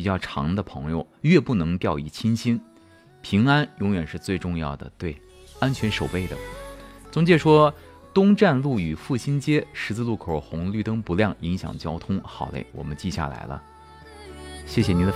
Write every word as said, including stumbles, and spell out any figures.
比较长的朋友越不能掉以轻心，平安永远是最重要的，对，安全守备的。中介说东站路与复兴街十字路口红绿灯不亮，影响交通。好嘞，我们记下来了，谢谢您的